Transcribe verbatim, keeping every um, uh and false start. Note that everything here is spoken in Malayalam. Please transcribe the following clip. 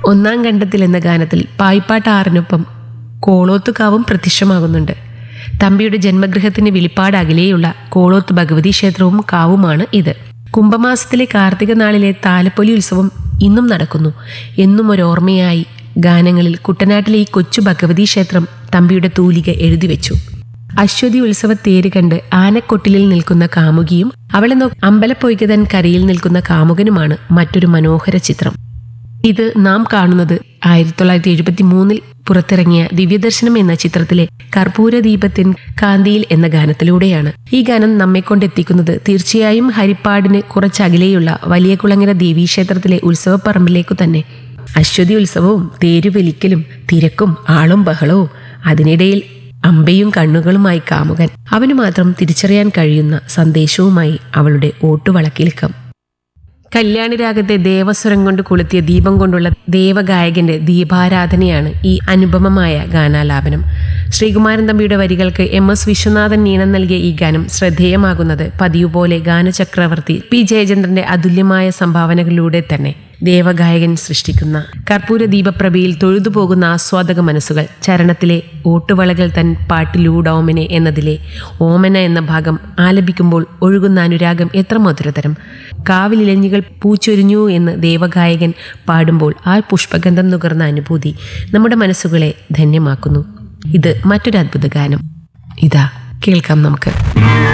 ഒന്നാം ഖണ്ഡത്തിൽ എന്ന ഗാനത്തിൽ പായിപ്പാട്ട് ആറിനൊപ്പം കോളോത്തുകാവും പ്രത്യക്ഷമാകുന്നുണ്ട്. തമ്പിയുടെ ജന്മഗൃഹത്തിന് വിളിപ്പാട് അകലെയുള്ള കോളോത്ത് ഭഗവതി ക്ഷേത്രവും കാവുമാണ് ഇത്. കുംഭമാസത്തിലെ കാർത്തിക നാളിലെ താലപ്പൊലി ഉത്സവം ഇന്നും നടക്കുന്നു. എന്നും ഒരോർമ്മയായി ഗാനങ്ങളിൽ കുട്ടനാട്ടിലെ ഈ കൊച്ചു ഭഗവതി ക്ഷേത്രം തമ്പിയുടെ തൂലിക എഴുതിവെച്ചു. അശ്വതി ഉത്സവ തേര് കണ്ട് ആനക്കൊട്ടിലിൽ നിൽക്കുന്ന കാമുകിയും അവളെ നോക്കി അമ്പലപ്പൊയ്കതൻ കരയിൽ നിൽക്കുന്ന കാമുകനുമാണ് മറ്റൊരു മനോഹര ചിത്രം. ഇത് നാം കാണുന്നത് ആയിരത്തി തൊള്ളായിരത്തി എഴുപത്തി മൂന്നിൽ പുറത്തിറങ്ങിയ ദിവ്യദർശനം എന്ന ചിത്രത്തിലെ കർപ്പൂര ദീപത്തിൻ കാന്തിയിൽ എന്ന ഗാനത്തിലൂടെയാണ്. ഈ ഗാനം നമ്മെ കൊണ്ടെത്തിക്കുന്നത് തീർച്ചയായും ഹരിപ്പാടിന് കുറച്ചകലെയുള്ള വലിയകുളങ്ങര ദേവീക്ഷേത്രത്തിലെ ഉത്സവപ്പറമ്പിലേക്കു തന്നെ. അശ്വതി ഉത്സവവും തേരുവലിക്കലും തിരക്കും ആളും ബഹളവും, അതിനിടയിൽ അമ്പയും കണ്ണുകളുമായി കാമുകൻ, അവന് മാത്രം തിരിച്ചറിയാൻ കഴിയുന്ന സന്ദേശവുമായി അവളുടെ ഓട്ടുവളക്കിലുക്കം. കല്യാണിരാഗത്തെ ദേവസ്വരം കൊണ്ട് കൊളുത്തിയ ദീപം കൊണ്ടുള്ള ദേവഗായകന്റെ ദീപാരാധനയാണ് ഈ അനുപമമായ ഗാനാലാപനം. ശ്രീകുമാരൻ തമ്പിയുടെ വരികൾക്ക് എം എസ് വിശ്വനാഥൻ ഈണം നൽകിയ ഈ ഗാനം ശ്രദ്ധേയമാകുന്നത് പതിവുപോലെ ഗാനചക്രവർത്തി പി ജയചന്ദ്രന്റെ അതുല്യമായ സംഭാവനകളിലൂടെ തന്നെ. ദേവഗായകൻ സൃഷ്ടിക്കുന്ന കർപ്പൂര ദീപപ്രഭയിൽ തൊഴുതുപോകുന്ന ആസ്വാദക മനസ്സുകൾ. ചരണത്തിലെ ഓട്ടുവളകൾ തൻ പാട്ടിലൂടോമനെ എന്നതിലെ ഓമന എന്ന ഭാഗം ആലപിക്കുമ്പോൾ ഒഴുകുന്ന അനുരാഗം എത്ര മധുരതരം. കാവിലിലഞ്ഞികൾ പൂച്ചൊരിഞ്ഞു എന്ന് ദേവഗായകൻ പാടുമ്പോൾ ആ പുഷ്പഗന്ധം നുകർന്ന അനുഭൂതി നമ്മുടെ മനസ്സുകളെ ധന്യമാക്കുന്നു. ഇത് മറ്റൊരു അദ്ഭുത ഗാനം. ഇതാ കേൾക്കാം നമുക്ക്.